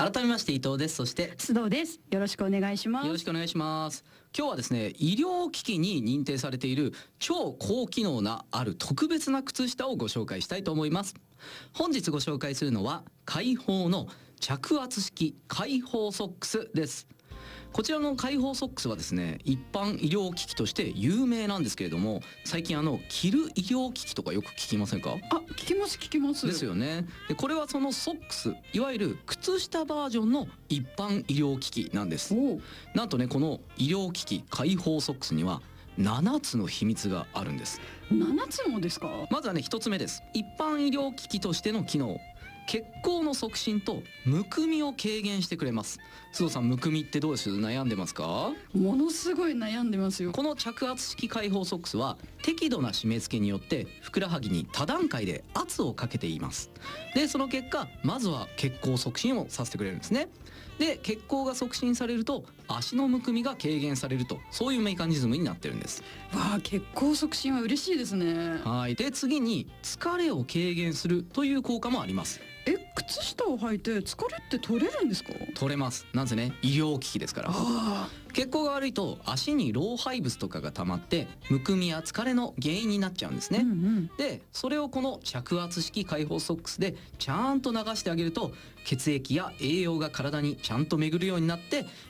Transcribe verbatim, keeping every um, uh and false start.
改めまして伊藤です。そして須藤です。よろしくお願いします。 よろしくお願いします。今日はですね、医療機器に認定されている超高機能なある特別な靴下をご紹介したいと思います。本日ご紹介するのは開放の着圧式開放ソックスです。こちらの開放ソックスはですね、一般医療機器として有名なんですけれども、最近あの着る医療機器とかよく聞きませんか？ あ、聞きます聞きます。 ですよね。でこれはそのソックス、いわゆる靴下バージョンの一般医療機器なんです。 おう。 なんとね、この医療機器開放ソックスにはななつの秘密があるんです。 ななつもですか？ まずはね、ひとつめです。一般医療機器としての機能、血行の促進とむくみを軽減してくれます。須藤さん、むくみってどうです？悩んでますか？ ものすごい悩んでますよ。 この着圧式開放ソックスは適度な締め付けによってふくらはぎに多段階で圧をかけています。でその結果、まずは血行促進をさせてくれるんですね。で血行が促進されると足のむくみが軽減されると、そういうメカニズムになってるんです。 わあ、血行促進は嬉しいですね。 はいで次に疲れを軽減するという効果もあります。 え、靴下を履いて疲れって取れるんですか？ 取れます。なんせね、医療機器ですから。 あ血行が悪いと足に老廃物とかが溜まってむくみや疲れの原因になっちゃうんですあ、 ね。 うんうん。 でそれをこの着圧式開放ソックスでちゃんと流してあげると、血液や栄養が体にちゃんと巡るようになって